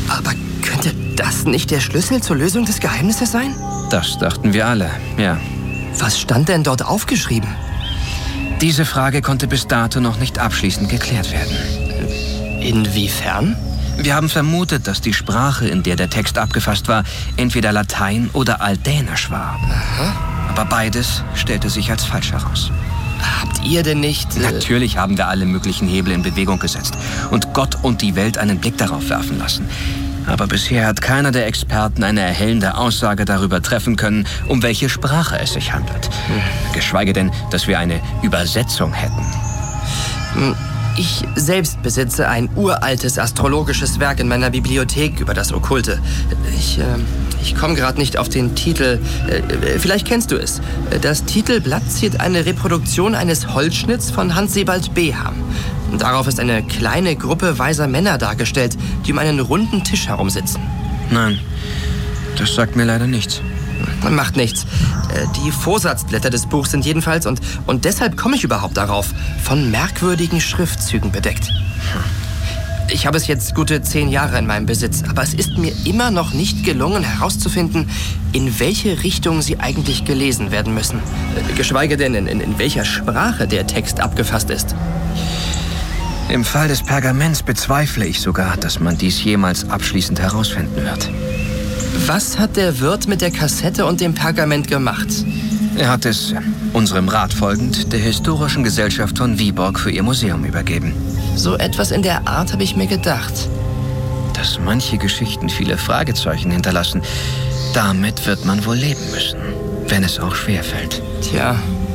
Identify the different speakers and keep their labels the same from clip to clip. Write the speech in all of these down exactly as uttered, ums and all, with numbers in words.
Speaker 1: Aber könnte das nicht der Schlüssel zur Lösung des Geheimnisses sein?
Speaker 2: Das dachten wir alle, ja.
Speaker 1: Was stand denn dort aufgeschrieben?
Speaker 2: Diese Frage konnte bis dato noch nicht abschließend geklärt werden.
Speaker 1: Inwiefern?
Speaker 2: Wir haben vermutet, dass die Sprache, in der der Text abgefasst war, entweder Latein oder Aldänisch war.
Speaker 1: Aha.
Speaker 2: Aber beides stellte sich als falsch heraus.
Speaker 1: Habt ihr denn nicht... Äh
Speaker 2: Natürlich haben wir alle möglichen Hebel in Bewegung gesetzt und Gott und die Welt einen Blick darauf werfen lassen. Aber bisher hat keiner der Experten eine erhellende Aussage darüber treffen können, um welche Sprache es sich handelt. Hm. Geschweige denn, dass wir eine Übersetzung hätten.
Speaker 1: Hm. Ich selbst besitze ein uraltes astrologisches Werk in meiner Bibliothek über das Okkulte. Ich, äh, ich komme gerade nicht auf den Titel. Äh, vielleicht kennst du es. Das Titelblatt ziert eine Reproduktion eines Holzschnitts von Hans Sebald Beham. Darauf ist eine kleine Gruppe weiser Männer dargestellt, die um einen runden Tisch herumsitzen.
Speaker 2: Nein, das sagt mir leider nichts.
Speaker 1: Macht nichts. Die Vorsatzblätter des Buchs sind jedenfalls, und, und deshalb komme ich überhaupt darauf, von merkwürdigen Schriftzügen bedeckt. Ich habe es jetzt gute zehn Jahre in meinem Besitz, aber es ist mir immer noch nicht gelungen, herauszufinden, in welche Richtung sie eigentlich gelesen werden müssen. Geschweige denn, in, in, in welcher Sprache der Text abgefasst ist.
Speaker 2: Im Fall des Pergaments bezweifle ich sogar, dass man dies jemals abschließend herausfinden wird.
Speaker 1: Was hat der Wirt mit der Kassette und dem Pergament gemacht?
Speaker 2: Er hat es, unserem Rat folgend, der Historischen Gesellschaft von Viborg für ihr Museum übergeben.
Speaker 1: So etwas in der Art habe ich mir gedacht.
Speaker 2: Dass manche Geschichten viele Fragezeichen hinterlassen, damit wird man wohl leben müssen, wenn es auch schwerfällt.
Speaker 1: Tja.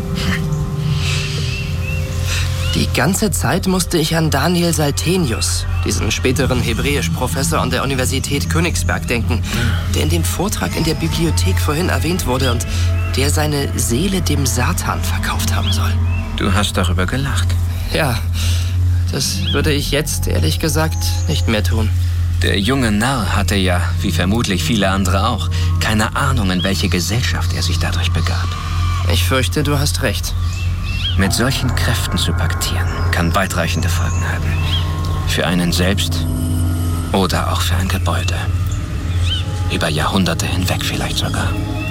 Speaker 1: Die ganze Zeit musste ich an Daniel Saltenius, diesen späteren Hebräisch-Professor an der Universität Königsberg, denken, der in dem Vortrag in der Bibliothek vorhin erwähnt wurde und der seine Seele dem Satan verkauft haben soll.
Speaker 2: Du hast darüber gelacht.
Speaker 1: Ja, das würde ich jetzt, ehrlich gesagt, nicht mehr tun.
Speaker 2: Der junge Narr hatte ja, wie vermutlich viele andere auch, keine Ahnung, in welche Gesellschaft er sich dadurch begab.
Speaker 1: Ich fürchte, du hast recht.
Speaker 2: Mit solchen Kräften zu paktieren, kann weitreichende Folgen haben. Für einen selbst oder auch für ein Gebäude. Über Jahrhunderte hinweg vielleicht sogar.